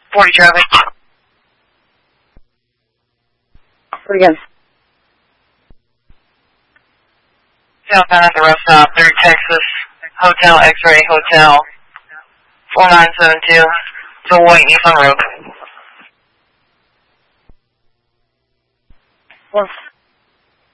40 traffic. Again. Southbound at the rest stop, 3rd Texas, Hotel X-Ray Hotel, 4972, to White Nissan Road. Well,